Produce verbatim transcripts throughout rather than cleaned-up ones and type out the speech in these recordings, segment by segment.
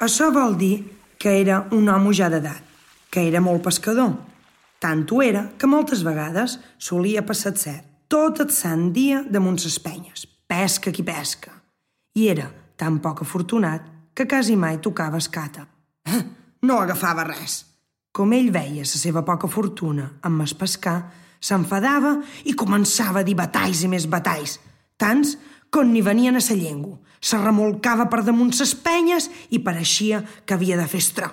Això vol dir que era un home ja d'edat, que era molt pescador. Tant ho era que moltes vegades solia passar cert tot el sant dia damunt ses penyes, pesca qui pesca. I era tan poc afortunat que quasi mai tocava escata. No agafava res. Com ell veia la seva poca fortuna amb es pescar, s'enfadava i començava a dir batalls i més batalls, tants com n'hi venien a sa llengua. Se remolcava per damunt ses penyes i pareixia que havia de fer estró.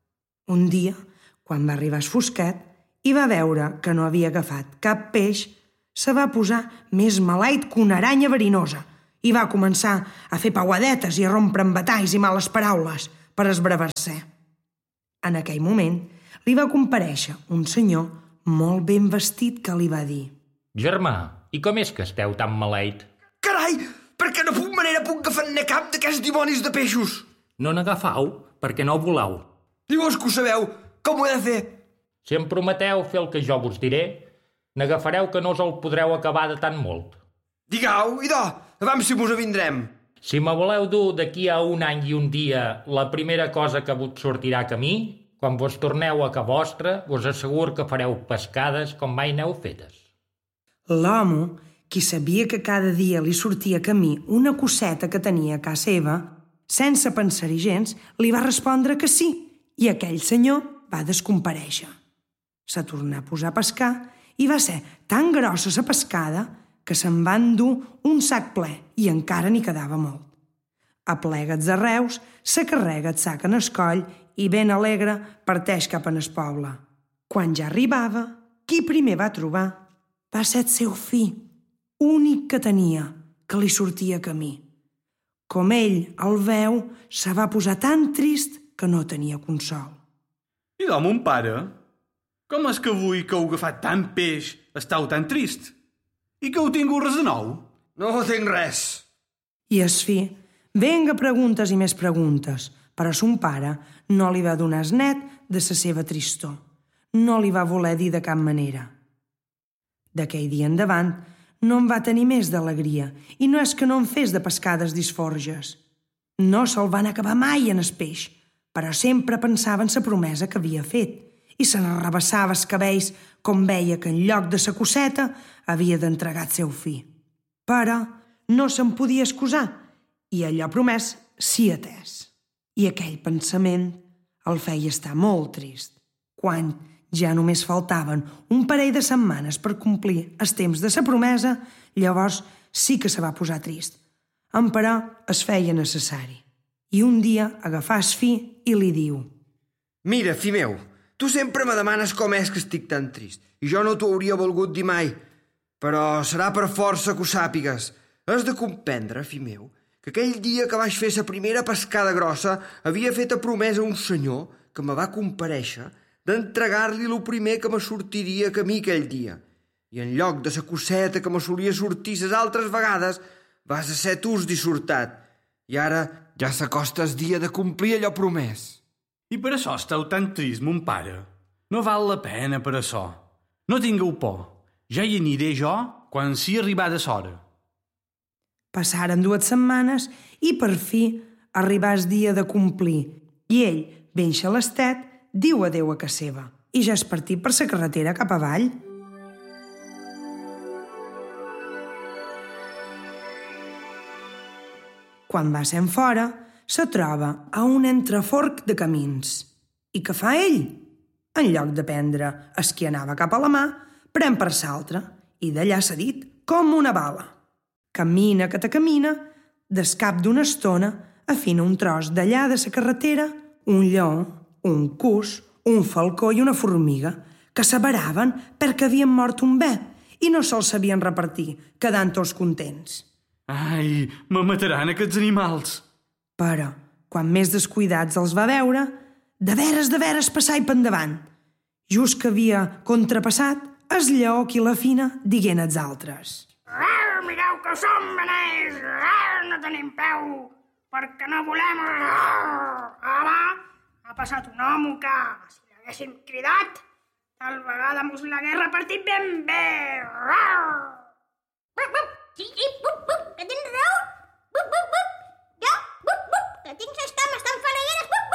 Un dia, quan va arribar el fosquet i va veure que no havia agafat cap peix, se va posar més maleït que una aranya verinosa i va començar a fer pauadetes i a rompre en batalls i males paraules per esbravar-se. En aquell moment li va comparèixer un senyor molt ben vestit que li va dir: «Germà, i com és que esteu tan maleït?» «Carai, perquè no puc manera puc agafar-ne cap d'aquests dimonis de peixos!» «No n'agafau, perquè no voleu». «I vos que ho sabeu, com ho he de fer?» «Si em prometeu fer el que jo vos diré, n'agafareu que no us el podreu acabar de tan molt». «Digueu, idò, avam si mos avindrem». «Si me voleu dur d'aquí a un any i un dia la primera cosa que vos sortirà a camí, quan vos torneu a ca vostra, vos assegur que fareu pescades com mai n'heu fetes». L'home, qui sabia que cada dia li sortia a camí una coseta que tenia a casa seva, sense pensar-hi gens, li va respondre que sí, i aquell senyor va descomparèixer. Se tornà a posar a pescar i va ser tan grossa la pescada que se'n van dur un sac ple i encara n'hi quedava molt. Aplega els arreus, se carrega el sac en el coll i ben alegre parteix cap en el poble. Quan ja arribava, qui primer va trobar va ser el seu fill, únic que tenia, que li sortia a camí. Com ell el veu, se va posar tan trist que no tenia consol. I de mon pare, com és que avui que heu agafat tant peix estàu tan trist? I que heu tingut res de nou? «No tinc res». I es fi, venga preguntes i més preguntes, però son pare no li va donar es net de la seva tristor. No li va voler dir de cap manera. D'aquell dia endavant no en va tenir més d'alegria i no és que no en fes de pescades disforges. No se'l van acabar mai en el peix, però sempre pensava en la promesa que havia fet i se n'arrabassava els cabells com veia que en lloc de sa coseta havia d'entregar el seu fill. Però no se'n podia excusar i allò promès s'hi atès. I aquell pensament el feia estar molt trist. Quan ja només faltaven un parell de setmanes per complir els temps de sa promesa, llavors sí que se va posar trist. Emperò es feia necessari. I un dia agafà el fill i li diu: «Mira, fill meu, tu sempre me demanes com és que estic tan trist i jo no t'ho hauria volgut dir mai, però serà per força que ho sàpigues. Has de comprendre, fill meu, que aquell dia que vaig fer la primera pescada grossa havia fet a promesa a un senyor que me va comparèixer d'entregar-li el primer que me sortiria a camí aquell dia. I en lloc de la coseta que me solia sortir les altres vegades, vas a ser tu dissortat. I ara ja s'acosta el dia de complir allò promès». I per això esteu tan trist, mon pare. No val la pena per això. No tingueu por. Ja hi aniré jo quan sigui arribada l'hora. Passaren dues setmanes i per fi arribà el dia de complir i ell, ben xalestet, diu adeu a casa seva i ja és partit per la carretera cap avall. Quan va sent fora, se troba a un entreforc de camins. I què fa ell? En lloc de prendre el que anava cap a la mà, pren per l'altre i d'allà s'ha dit com una bala. Camina que te camina, des cap d'una estona afina un tros d'allà de la carretera, un lleó, un cus, un falcó i una formiga que s'avaraven perquè havien mort un bé i no se'ls sabien repartir, quedant tots contents. Ai, me mataran aquests animals. Però, quan més descuidats els va veure, de veres, de veres passar i per endavant. Just que havia contrapassat, el lleó qui l'afina diguent als altres: Rar, mireu que som beners! Rar, no tenim peu, perquè no volem... Rar. Ara ha passat un home que, si l'haguéssim cridat, tal vegada mos l'hagués repartit ben bé. Rar. Sí, sí, bup, bup, que tens raó. Bup, bup, bup. Jo, bup, bup, que tinc les cames tan falagueres, bup,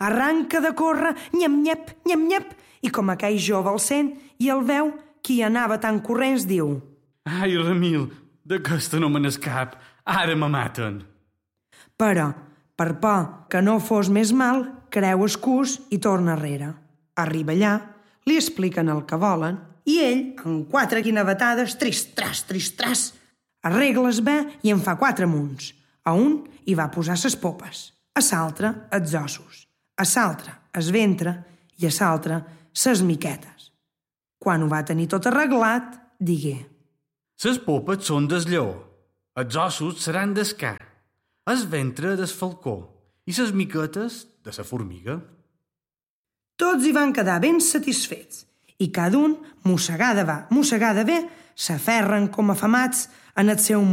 arranca de córrer, nyam-nyep, nyam-nyep, i com aquell jove el sent i el veu, qui anava tan corrents diu: Ai, Ramil, d'aquesta no me n'escap, ara me maten. Però, per por que no fos més mal, creu escús i torna arrere. Arriba allà, li expliquen el que volen i ell, en quatre guinevetades, tris-tras, tris-tras, arregles bé i en fa quatre munts. A un hi va posar ses popes, a l'altre els ossos, a l'altre el ventre i a l'altre ses miquetes. Quan ho va tenir tot arreglat, digué: Ses popes són des lleó, els ossos seran des ca, el ventre des falcó i ses miquetes de sa formiga. Tots hi van quedar ben satisfets i cada un, mossegada va, mossegada bé, s'aferren com afamats en el seu